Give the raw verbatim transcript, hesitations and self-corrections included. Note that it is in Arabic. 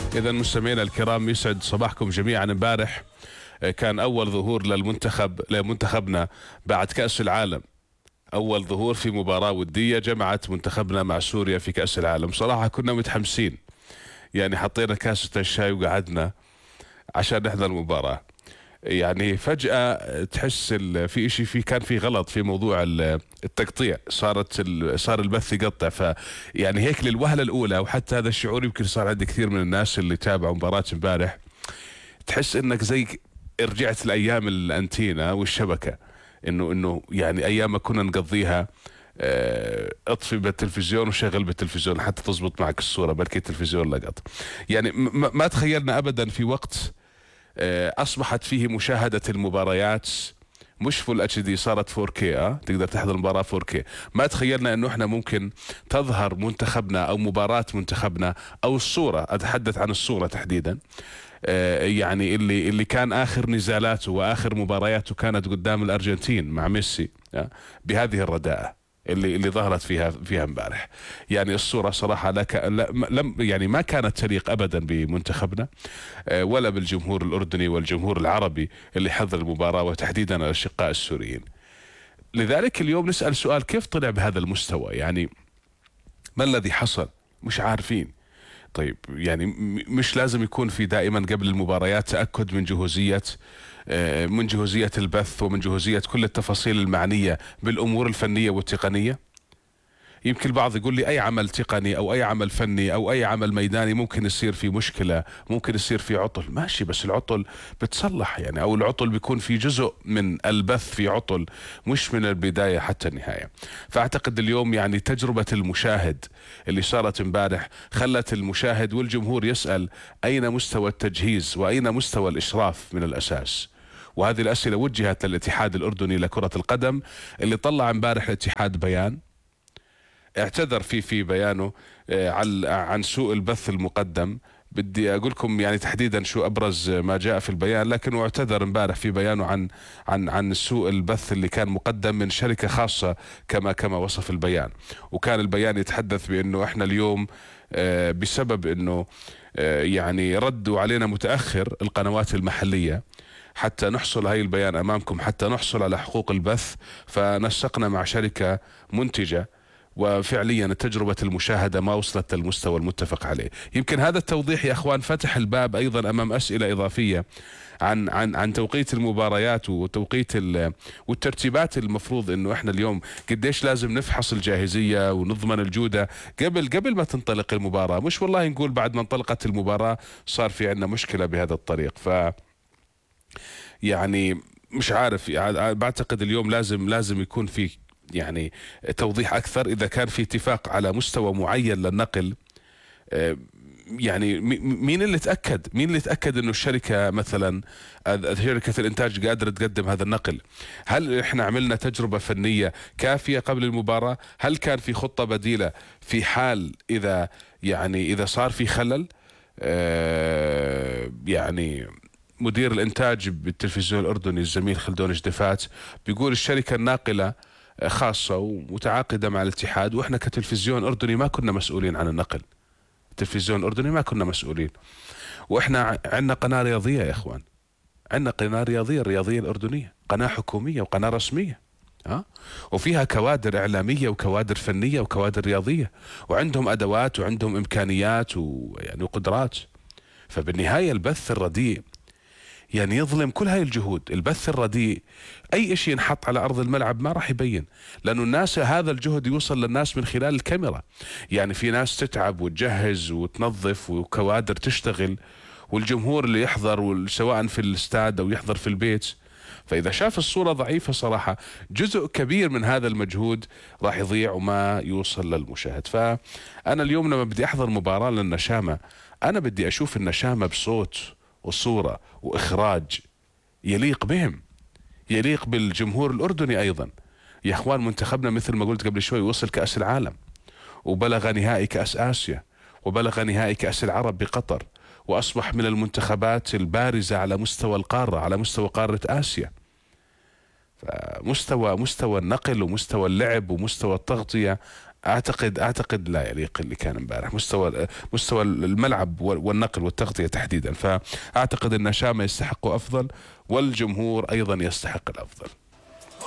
إذا مستمعينا الكرام، يسعد صباحكم جميعا. امبارح كان أول ظهور للمنتخب لمنتخبنا بعد كأس العالم، أول ظهور في مباراة ودية جمعت منتخبنا مع سوريا في كأس العالم. صراحة كنا متحمسين، يعني حطينا كاسة الشاي وقعدنا عشان نحضر المباراة. يعني فجأة تحس في اشي في كان في غلط في موضوع التقطيع، صارت صار البث يقطع. ف يعني هيك للوهلة الأولى، وحتى هذا الشعور يمكن صار عند كثير من الناس اللي تابعوا مباراة امبارح، تحس انك زي رجعت لايام الانتينا والشبكة، انه انه يعني ايام ما كنا نقضيها اه اطفي بالتلفزيون وشغل بالتلفزيون حتى تزبط معك الصورة، بركي التلفزيون لقط. يعني ما تخيلنا ابدا في وقت اصبحت فيه مشاهدة المباريات مش فول اتش دي، صارت فور كي. اه تقدر تحضر المباراة فور كي. ما تخيلنا انه احنا ممكن تظهر منتخبنا او مباراة منتخبنا او الصورة، اتحدث عن الصورة تحديدا، آه يعني اللي اللي كان اخر نزالاته واخر مبارياته كانت قدام الارجنتين مع ميسي، آه بهذه الرداءة اللي اللي ظهرت فيها فيها امبارح. يعني الصورة صراحة لك لا لم يعني ما كانت تليق ابدا بمنتخبنا ولا بالجمهور الاردني والجمهور العربي اللي حضر المباراة، وتحديدا الاشقاء السوريين. لذلك اليوم نسأل سؤال: كيف طلع بهذا المستوى؟ يعني ما الذي حصل؟ مش عارفين. طيب يعني مش لازم يكون في دائما قبل المباريات تأكد من جهوزية من جهوزية البث ومن جهوزية كل التفاصيل المعنية بالأمور الفنية والتقنية؟ يمكن البعض يقول لي أي عمل تقني أو أي عمل فني أو أي عمل ميداني ممكن يصير في مشكلة، ممكن يصير في عطل. ماشي، بس العطل بتصلح يعني، أو العطل بيكون في جزء من البث في عطل، مش من البداية حتى النهاية. فأعتقد اليوم يعني تجربة المشاهد اللي صارت امبارح خلت المشاهد والجمهور يسأل: أين مستوى التجهيز وأين مستوى الإشراف من الأساس؟ وهذه الأسئلة وجهت للاتحاد الأردني لكرة القدم، اللي طلع امبارح الاتحاد بيان اعتذر فيه في بيانه عن عن سوء البث المقدم. بدي اقول لكم يعني تحديدا شو ابرز ما جاء في البيان، لكنه اعتذر امبارح في بيانه عن عن عن سوء البث اللي كان مقدم من شركة خاصة كما كما وصف البيان. وكان البيان يتحدث بانه احنا اليوم بسبب انه يعني ردوا علينا متأخر القنوات المحلية حتى نحصل، هاي البيان امامكم، حتى نحصل على حقوق البث، فنسقنا مع شركة منتجة، وفعليا تجربة المشاهدة ما وصلت للمستوى المتفق عليه. يمكن هذا التوضيح يا اخوان فتح الباب ايضا امام اسئلة اضافية عن عن عن توقيت المباريات وتوقيت والترتيبات. المفروض انه احنا اليوم قديش لازم نفحص الجاهزية ونضمن الجودة قبل قبل ما تنطلق المباراة، مش والله نقول بعد ما انطلقت المباراة صار في عندنا مشكلة بهذا الطريق. ف يعني مش عارف، يعني بعتقد اليوم لازم لازم يكون في يعني توضيح أكثر. إذا كان في اتفاق على مستوى معين للنقل، يعني مين اللي تأكد مين اللي تأكد إنه الشركة مثلا شركة الإنتاج قادرة تقدم هذا النقل؟ هل إحنا عملنا تجربة فنية كافية قبل المباراة؟ هل كان في خطة بديلة في حال إذا يعني إذا صار في خلل؟ يعني مدير الإنتاج بالتلفزيون الأردني الزميل خلدون جدفات بيقول الشركة الناقلة خاصة ومتعاقدة مع الاتحاد، واحنا كتلفزيون اردني ما كنا مسؤولين عن النقل. التلفزيون الاردني ما كنا مسؤولين، واحنا عندنا قناة رياضية يا اخوان، عندنا قناة رياضية، الرياضية الاردنية قناة حكومية وقناة رسمية، ها، وفيها كوادر اعلامية وكوادر فنية وكوادر رياضية، وعندهم ادوات وعندهم امكانيات ويعني وقدرات. فبالنهاية البث الرديء يعني يظلم كل هاي الجهود. البث الرديء اي شيء ينحط على ارض الملعب ما راح يبين، لانه الناس هذا الجهد يوصل للناس من خلال الكاميرا. يعني في ناس تتعب وتجهز وتنظف وكوادر تشتغل، والجمهور اللي يحضر سواء في الاستاد او يحضر في البيت. فاذا شاف الصورة ضعيفة صراحة جزء كبير من هذا المجهود راح يضيع وما يوصل للمشاهد. فانا اليوم لما بدي احضر مباراة للنشامة، انا بدي اشوف النشامة بصوت وصورة وإخراج يليق بهم، يليق بالجمهور الأردني أيضا. يا أخوان منتخبنا مثل ما قلت قبل شوي وصل كأس العالم، وبلغ نهائي كأس آسيا، وبلغ نهائي كأس العرب بقطر، وأصبح من المنتخبات البارزة على مستوى القارة، على مستوى قارة آسيا. فمستوى مستوى النقل ومستوى اللعب ومستوى التغطية اعتقد اعتقد لا يليق اللي كان امبارح، مستوى مستوى الملعب والنقل والتغطيه تحديدا. فاعتقد ان شامه يستحقوا افضل، والجمهور ايضا يستحق الافضل.